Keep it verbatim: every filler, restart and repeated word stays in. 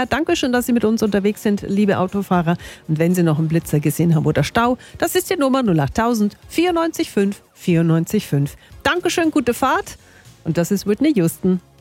Verkehr. Dankeschön, dass Sie mit uns unterwegs sind, liebe Autofahrer. Und wenn Sie noch einen Blitzer gesehen haben oder Stau, das ist die Nummer null achttausend vierundneunzig fünf vierundneunzig fünf. Dankeschön, gute Fahrt. Und das ist Whitney Houston.